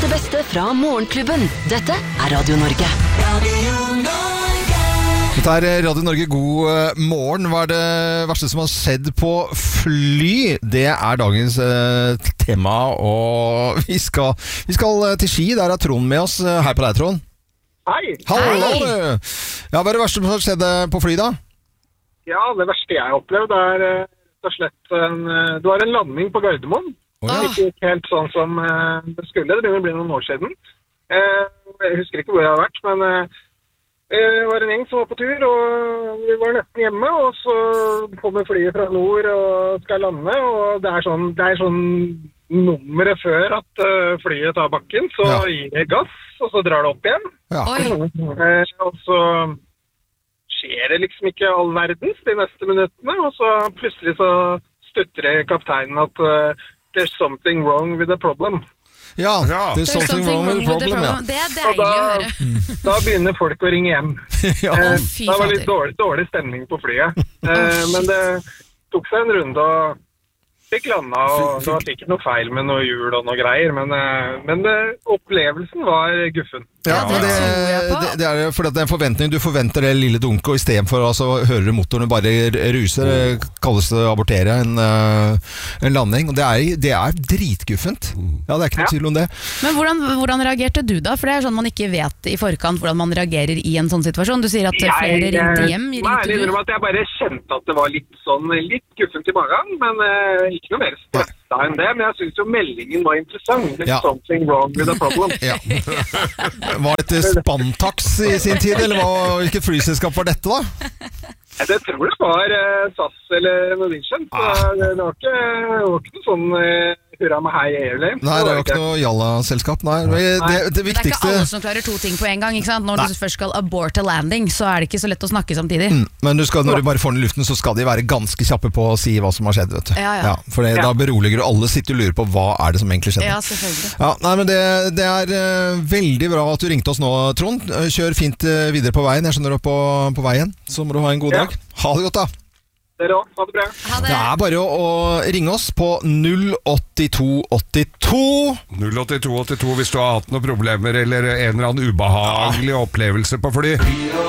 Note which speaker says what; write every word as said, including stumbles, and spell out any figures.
Speaker 1: det beste fra Morgenklubben. Dette er Radio Norge. Radio Norge.
Speaker 2: Dette er Radio Norge, god morgen. Hva er det verste som har skjedd på fly? Det er dagens eh, tema, og vi skal, vi skal til Ski. Der er Trond med oss. Hei på deg, Trond.
Speaker 3: Hei.
Speaker 2: Hallo. Ja, hva er det verste som har skjedd på fly da?
Speaker 3: Ja, det verste jeg har opplevd er uh, rett og slett en, uh, det var en landing på Gardermoen.
Speaker 2: Oh, ja.
Speaker 3: Det gikk ikke helt sånn som uh, det skulle. Det begynner å bli noen år siden. Uh, jeg husker ikke hvor jeg har vært, men uh, det var en gjeng som var på tur, og vi var nesten hjemme, og så kommer flyet fra nord og skal lande, og det er sånn, det er sånn nummeret før at uh, flyet tar bakken, så ja. Gir det gass, og så drar det opp igjen.
Speaker 2: Ja.
Speaker 3: Uh, og så skjer det liksom ikke all verdens de neste minuttene, og så plutselig så stutrer kapteinen at uh, there's something wrong with the problem.
Speaker 2: Ja, ja. There's something, something wrong with the problem, problem. Ja.
Speaker 4: Det er deilig
Speaker 3: da,
Speaker 4: å høre.
Speaker 3: Da begynner folk å ringe hjem.
Speaker 2: Ja.
Speaker 3: uh, det var litt dårlig, dårlig stemning på flyet, uh, men det tok seg en runde og fikk landa, og det var ikke noe feil med noe hjul og noe greier, men, men det, opplevelsen var guffen.
Speaker 2: Ja, men det, det, det er fordi det er en forventning. Du forventer det lille dunket, og i stedet for altså, hører du motorene bare ruser, det kalles det abortere en, en landing, og det er, det er dritguffent. Ja, det er ikke noe tvil om det.
Speaker 4: Men hvordan, hvordan reagerte du da? For det er sånn man ikke vet i forkant hvordan man reagerer i en sånn situasjon. Du sier at
Speaker 3: jeg,
Speaker 4: flere ringte hjem. Ringte
Speaker 3: jeg, at jeg bare kjente at det var litt sånn, litt guffent i magen, men uh, ikke noe mer stressa enn det. Men jeg synes jo meldingen var interessant. There's ja. Something wrong with the problem.
Speaker 2: Ja. Var dette Spantax i sin tid, eller hva, hvilket flyselskap var dette da?
Speaker 3: Jeg tror det var uh, S A S eller Norwegian. Ah. Det, det, var ikke, det var ikke noe sånn uh, hurra med hei airline.
Speaker 2: Nei, det var ikke noe Jalla-selskap. Nei, det, det, det viktigste...
Speaker 4: Det er ikke alle som klarer to ting på en gang, ikke sant? Når Nei. Du først skal abort a landing, så er det ikke så lett å snakke samtidig.
Speaker 2: Mm, men du skal, når du bare får den i luften, så skal de være ganske kjappe på å si hva som har skjedd, vet du.
Speaker 4: Ja, ja.
Speaker 2: Ja, for det, ja. Da beroliger du alle, sitter og lurer på hva er det som egentlig skjedde.
Speaker 4: Ja, selvfølgelig.
Speaker 2: Ja, nei, men det, det er uh, veldig bra at du ringte oss nå, Trond. Kjør fint uh, videre på veien. Jeg skjønner du er på, på veien, så må du ha en god dag. Ja. Ha det godt da.
Speaker 3: Dere også, ha det bra.
Speaker 4: Ha det.
Speaker 2: Det er bare å, å ringe oss på null åtte to åtte to.
Speaker 5: null åtte to åtte to hvis du har hatt noen problemer eller en eller annen ubehagelig opplevelse på fly.